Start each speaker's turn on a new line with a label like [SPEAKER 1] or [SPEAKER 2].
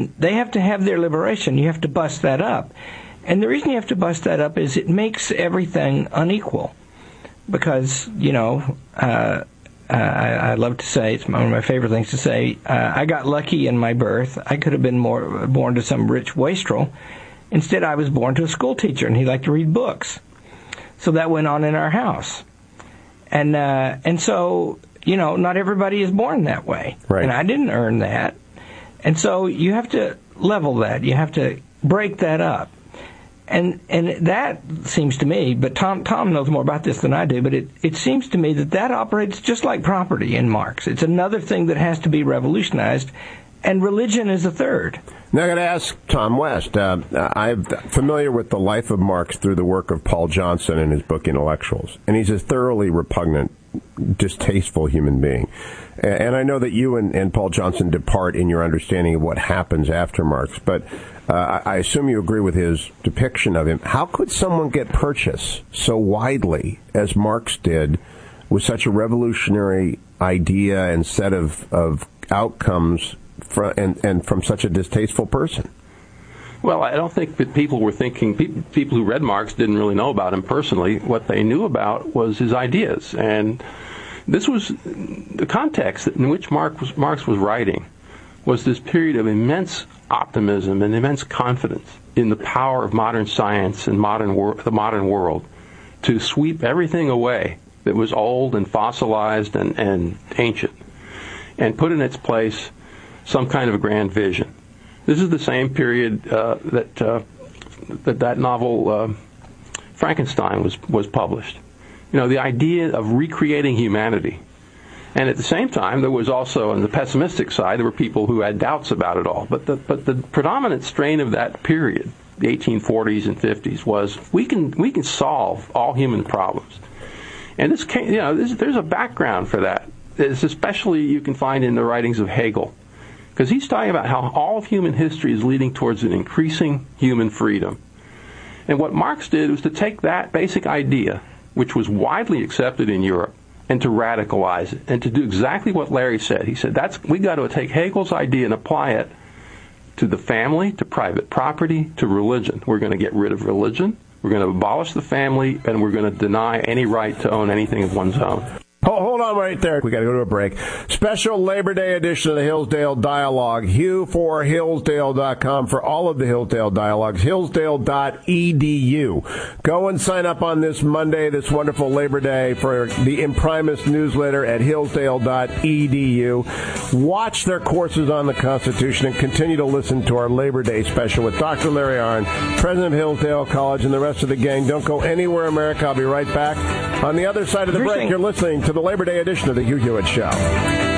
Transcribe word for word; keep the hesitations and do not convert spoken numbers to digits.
[SPEAKER 1] and they have to have their liberation. You have to bust that up. And the reason you have to bust that up is it makes everything unequal. Because, you know, uh, uh, I, I love to say, it's one of my favorite things to say, uh, I got lucky in my birth. I could have been more born to some rich wastrel. Instead, I was born to a school teacher, and he liked to read books. So that went on in our house. And uh, and so, you know, not everybody is born that way.
[SPEAKER 2] Right.
[SPEAKER 1] And I didn't earn that. And so you have to level that. You have to break that up. And and that seems to me, but Tom Tom knows more about this than I do, but it, it seems to me that that operates just like property in Marx. It's another thing that has to be revolutionized, and religion is a third.
[SPEAKER 2] Now, I got to ask Tom West. Uh, I'm familiar with the life of Marx through the work of Paul Johnson in his book Intellectuals, and he's a thoroughly repugnant, distasteful human being. And I know that you and, and Paul Johnson depart in your understanding of what happens after Marx, but uh, I assume you agree with his depiction of him. How could someone get purchased so widely as Marx did with such a revolutionary idea and set of, of outcomes from, and, and from such a distasteful person?
[SPEAKER 3] Well, I don't think that people were thinking, people, people who read Marx didn't really know about him personally. What they knew about was his ideas. And this was the context in which Marx was, Marx was writing was this period of immense optimism and immense confidence in the power of modern science and modern wor- the modern world to sweep everything away that was old and fossilized and, and ancient and put in its place some kind of a grand vision. This is the same period uh, that, uh, that that novel uh, Frankenstein was, was published. You know, the idea of recreating humanity. And at the same time, there was also, on the pessimistic side, there were people who had doubts about it all. But the, but the predominant strain of that period, the eighteen forties and fifties, was we can we can solve all human problems. And this, came, you know, this, there's a background for that. It's especially you can find in the writings of Hegel, because he's talking about how all of human history is leading towards an increasing human freedom. And what Marx did was to take that basic idea, which was widely accepted in Europe, and to radicalize it, and to do exactly what Larry said. He said, "That's we got to take Hegel's idea and apply it to the family, to private property, to religion. We're going to get rid of religion, we're going to abolish the family, and we're going to deny any right to own anything of one's own."
[SPEAKER 2] Hold on right there. We got to go to a break. Special Labor Day edition of the Hillsdale Dialogue. Hugh for Hillsdale dot com for all of the Hillsdale Dialogues. Hillsdale dot E D U. Go and sign up on this Monday, this wonderful Labor Day, for the Imprimis newsletter at Hillsdale dot E D U. Watch their courses on the Constitution and continue to listen to our Labor Day special with Doctor Larry Arnn, president of Hillsdale College, and the rest of the gang. Don't go anywhere, America. I'll be right back. On the other side of the break, you're listening to the Labor Day edition of the Hugh Hewitt Show.